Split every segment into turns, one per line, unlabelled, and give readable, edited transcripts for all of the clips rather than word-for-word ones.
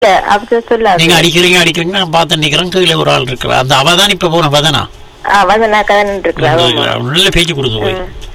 அப்படி சொல்லாது.
நீங்க அடிக்கிறீங்க நான் பார்த்து நிக்கிறேன். கீழே ஒரு ஆள் இருக்கிறா. அந்த அவதான் இப்ப போன வதனா
வதனா கதன் இருக்கிறா.
நல்ல பேச்சு கொடுத்து போய்.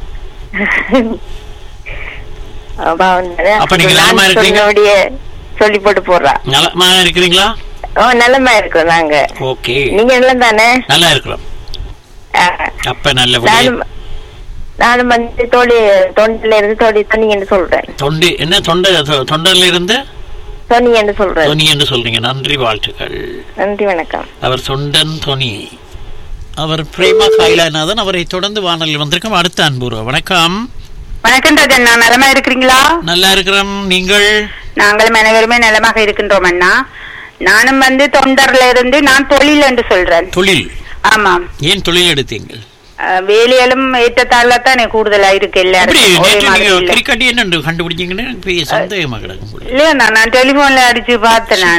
அப்ப நீங்க நலமா இருக்கீங்க? சொல்லி போட்டு போடுறா.
நலமா இருக்கிறீங்களா?
நலமா இருக்கிறோம் நாங்க.
ஓகே.
நீங்க எல்லாம் தானே? நல்லா
இருக்கிறோம். அப்ப நல்ல
நானும் வந்து தொண்டில இருந்து தொண்டின்னு சொல்றேன்.
தொண்டி என்ன தொண்டர்ல இருந்து
தொனி என்று சொல்றேன்.
தொனி என்று சொல்றீங்க. நன்றி, வாழ்த்துக்கள்.
நன்றி, வணக்கம்.
அவர் தொண்டன் தொனி. அவர் பிரேமா கைலாநாதன். அவரை தொடர்ந்து வானொலியில் வந்திருக்கோம். அடுத்த அன்புரு. வணக்கம்.
வணக்கம் ராஜண்ணா, நலமா இருக்கிறீங்களா?
நல்லா இருக்கிறோம். நீங்கள்?
நாங்களும் அனைவருமே நலமாக இருக்கின்றோம் அண்ணா. நானும் வந்து தொண்டர்ல இருந்து நான் தொழில் என்று சொல்றேன்.
தொழில்?
ஆமாம்.
ஏன் தொழில் எடுத்தீங்க?
வேலையிலும் ஏற்றத்தாழ்தான் கூடுதலா இருக்கு. நான் டெலிபோன்ல அடிச்சு பார்த்தேன்.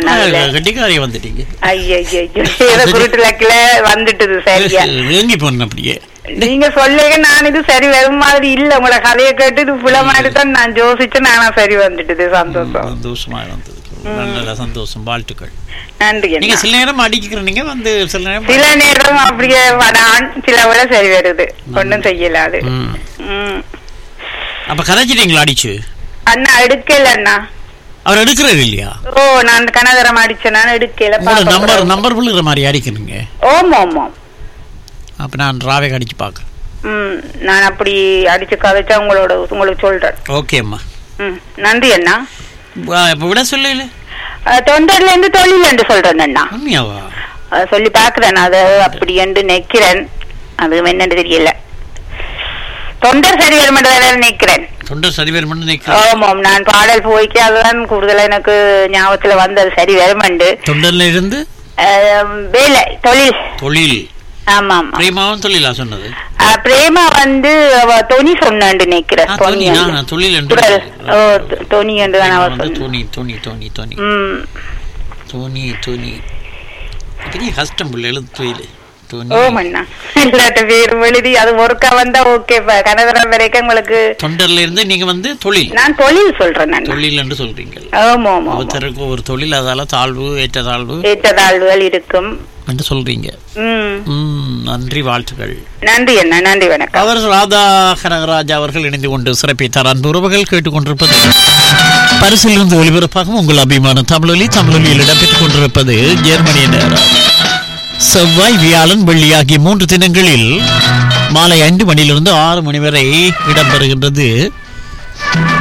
வந்துட்டு சரியா நீங்க சொல்லுங்க. நான் இது சரி வரும் மாதிரி இல்ல. உங்களோட கதையை கேட்டு இது புல மாதிரி தான் நான் யோசிச்சேன். நானா சரி வந்துட்டு சந்தோஷமா இருந்தது.
நல்ல சந்தோஷம், வாழ்த்துக்கள்.
நன்றி.
நீங்க சில நேரம் அடிக்கிறீங்க வந்து சில
நேரம் அப்படியே வடான் சில விட சரி வருது. ஒன்னும் செய்யலாது.
அப்ப கதைச்சிட்டீங்களா அடிச்சு?
அண்ணா எடுக்கல அண்ணா.
அவர் எடுக்கிறது இல்லையா?
ஓ, நான் கனகரம் அடிச்சேன். நான் எடுக்கல.
நம்பர் புள்ளுற மாதிரி அடிக்கிறீங்க?
ஓமா ஆமா.
அப்ப நான் ராவே அடிச்சு பாக்குறேன்.
நான் அப்படி அடிச்சு கதைச்சா உங்களுக்கு சொல்றேன்.
ஓகே அம்மா.
நன்றி அண்ணா.
விட சொல்லல.
தொண்டர்ல இருந்து தொழில் என்று சொல்றேன் அண்ணா.
உண்மையாவா?
சொல்லி பாக்குறேன். அது அப்படி என்று நிக்கிறேன். அது என்னன்னு தெரியல. தொண்டர் சரி வரும் நிக்கிறேன்.
தொண்டர் சரி வரும் நிக்கிறேன்.
ஆமாம். நான் பாடல் போய்க்கு அதுதான் கூடுதலா எனக்கு ஞாபகத்துல வந்தது. சரி வருமண்டு.
தொண்டர்ல இருந்து
வேலை தொழில்.
தொழில்.
ஆமாம்.
பிரேமாவும் தொழிலா சொன்னது?
பிரேமா வந்து தொனி சொன்னாண்டு நிக்கிறேன்.
தொனி என்று தொனி பெரிய கஷ்டம் எழுது தொழில்.
எழுதி அது ஒர்க்கா வந்தா ஓகே. கனகரம் வரைக்கும் உங்களுக்கு
தொண்டர்ல இருந்து நீங்க வந்து தொழில்.
நான் தொழில் சொல்றேன்.
தொழில் என்று சொல்றீங்க. ஒருத்தருக்கு ஒரு தொழில், அதால தாழ்வு ஏற்றதாழ்வுகள் இருக்கும் என்று சொல்றீங்க. நன்றி, வாழ்த்துக்கள்.
நன்றி அண்ணா. நன்றி, வணக்கம்.
அவர் ராதா கனகராஜ் அவர்கள் இணைந்து கொண்டு சிறப்பித்தார். அன்பு உறவுகள் கேட்டுக்கொண்டிருப்பது பரிசிலிருந்து ஒளிபரப்பாகும் உங்கள் அபிமான தமிழொலியில் இடம்பெற்றுக் கொண்டிருப்பது ஜெர்மனிய நேரம். செவ்வாய், வியாழன், வெள்ளி ஆகிய 3 தினங்களில் மாலை 5 மணியிலிருந்து 6 மணி வரை இடம்பெறுகின்றது